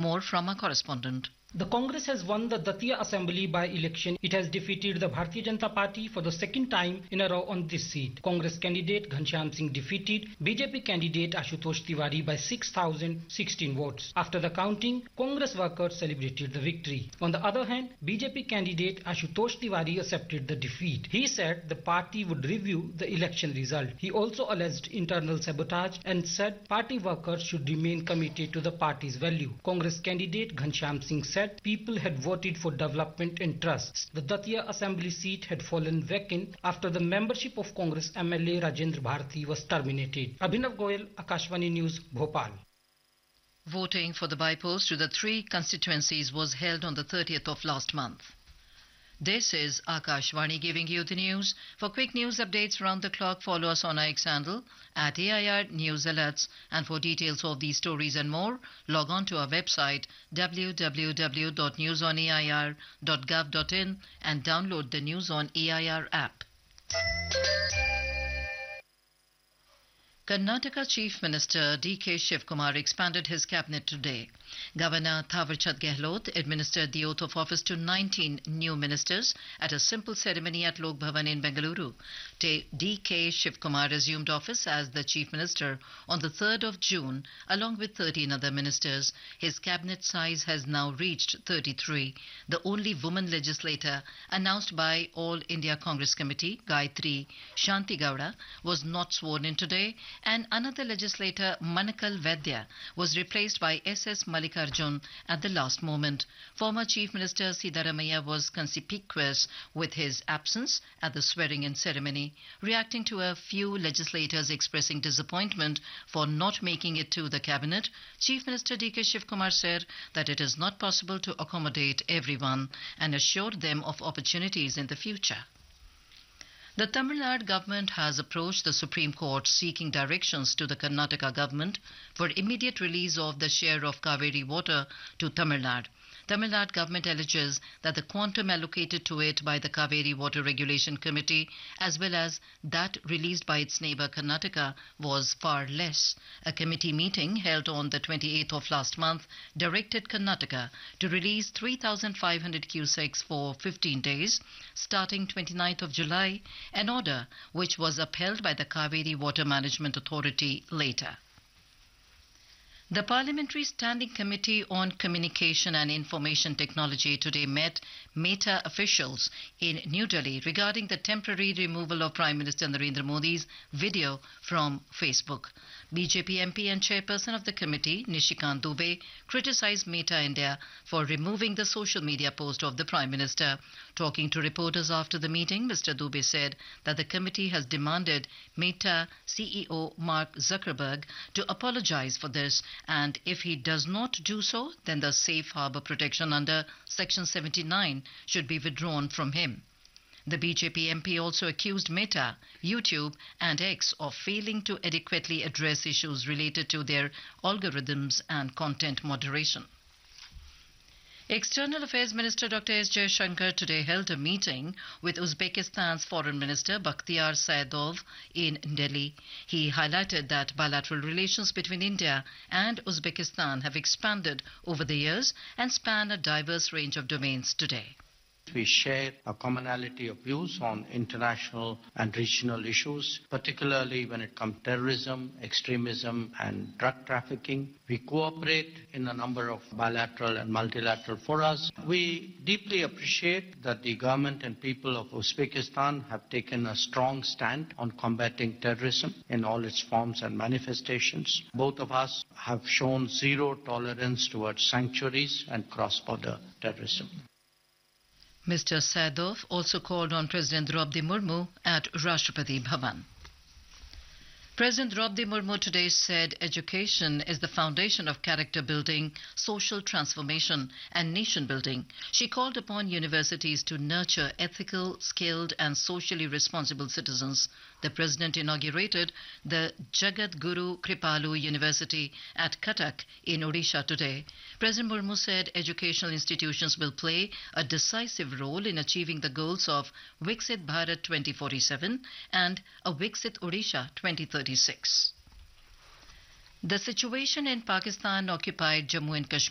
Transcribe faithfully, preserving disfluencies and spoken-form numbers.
More from our correspondent. The Congress has won the Datia Assembly by-election. It has defeated the Bharatiya Janata Party for the second time in a row on this seat. Congress candidate Ghanshyam Singh defeated B J P candidate Ashutosh Tiwari by six thousand sixteen votes. After the counting, Congress workers celebrated the victory. On the other hand, B J P candidate Ashutosh Tiwari accepted the defeat. He said the party would review the election result. He also alleged internal sabotage and said party workers should remain committed to the party's value. Congress candidate Ghanshyam Singh said people had voted for development and trusts. The Datia Assembly seat had fallen vacant after the membership of Congress M L A Rajendra Bharati was terminated. Abhinav Goyal, Akashvani News, Bhopal. Voting for the bypost to the three constituencies was held on the thirtieth of last month. This is Akashvani giving you the news. For quick news updates round the clock, follow us on our X handle at A I R News Alerts. And for details of these stories and more, log on to our website w w w dot news on a i r dot gov dot in and download the News on A I R app. Karnataka Chief Minister D K Shivkumar expanded his cabinet today. Governor Thawarchand Gehlot administered the oath of office to nineteen new ministers at a simple ceremony at Lok Bhavan in Bengaluru. D K Shivkumar assumed office as the Chief Minister on the third of June along with thirteen other ministers. His cabinet size has now reached thirty-three. The only woman legislator announced by All India Congress Committee, Gayatri Shanti Gowda, was not sworn in today, and another legislator, Manakal Vaidya, was replaced by S S Mallikarjun at the last moment. Former Chief Minister Siddaramaiah was conspicuous with his absence at the swearing-in ceremony. Reacting to a few legislators expressing disappointment for not making it to the cabinet, Chief Minister D K Shivkumar said that it is not possible to accommodate everyone and assured them of opportunities in the future. The Tamil Nadu government has approached the Supreme Court seeking directions to the Karnataka government for immediate release of the share of Kaveri water to Tamil Nadu. Tamil Nadu government alleges that the quantum allocated to it by the Kaveri Water Regulation Committee as well as that released by its neighbour Karnataka was far less. A committee meeting held on the twenty-eighth of last month directed Karnataka to release three thousand five hundred cusecs for fifteen days starting twenty-ninth of July, an order which was upheld by the Kaveri Water Management Authority later. The Parliamentary Standing Committee on Communication and Information Technology today met Meta officials in New Delhi regarding the temporary removal of Prime Minister Narendra Modi's video from Facebook. B J P M P and chairperson of the committee, Nishikant Dubey, criticized Meta India for removing the social media post of the Prime Minister. Talking to reporters after the meeting, Mister Dubey said that the committee has demanded Meta C E O Mark Zuckerberg to apologize for this, and if he does not do so, then the safe harbour protection under Section seventy-nine should be withdrawn from him. The B J P M P also accused Meta, YouTube and X of failing to adequately address issues related to their algorithms and content moderation. External Affairs Minister Doctor S Jaishankar today held a meeting with Uzbekistan's Foreign Minister Bakhtiar Saidov in Delhi. He highlighted that bilateral relations between India and Uzbekistan have expanded over the years and span a diverse range of domains today. We share a commonality of views on international and regional issues, particularly when it comes to terrorism, extremism and drug trafficking. We cooperate in a number of bilateral and multilateral forums. We deeply appreciate that the government and people of Uzbekistan have taken a strong stand on combating terrorism in all its forms and manifestations. Both of us have shown zero tolerance towards sanctuaries and cross-border terrorism. Mister Saidov also called on President Draupadi Murmu at Rashtrapati Bhavan. President Draupadi Murmu today said education is the foundation of character building, social transformation and nation building. She called upon universities to nurture ethical, skilled and socially responsible citizens. The President inaugurated the Jagat Guru Kripalu University at Cuttack in Odisha today. President Murmu said educational institutions will play a decisive role in achieving the goals of Viksit Bharat twenty forty-seven and a Viksit Odisha twenty thirty-six. The situation in Pakistan-occupied Jammu and Kashmir